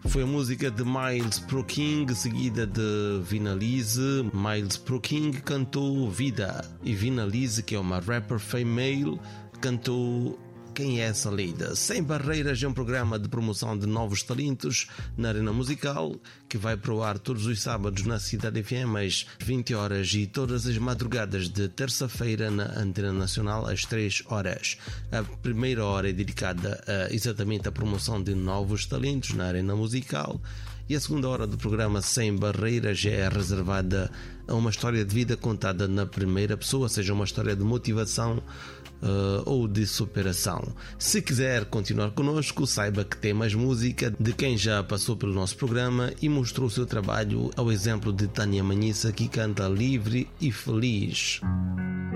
Foi a música de Miles Pro King, seguida de Vinalize. Miles Pro King cantou Vida e Vinalize, que é uma rapper female, cantou Quem é essa lida? Sem Barreiras é um programa de promoção de novos talentos na Arena Musical, que vai pro ar todos os sábados na Cidade FM às 20 horas e todas as madrugadas de terça-feira na Antena Nacional às 3 horas. A primeira hora é dedicada exatamente à promoção de novos talentos na Arena Musical, e a segunda hora do programa Sem Barreiras é reservada a uma história de vida contada na primeira pessoa, seja uma história de motivação ou de superação. Se quiser continuar connosco, saiba que tem mais música de quem já passou pelo nosso programa e mostrou o seu trabalho, ao exemplo de Tânia Manhissa, que canta Livre e Feliz.